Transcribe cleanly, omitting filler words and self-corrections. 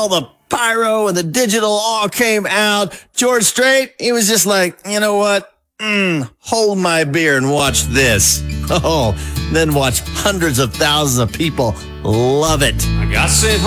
all the pyro and the digital all came out, George Strait, he was just like, you know what? Hold my beer and watch this. Oh, then watch hundreds of thousands of people love it. I got sent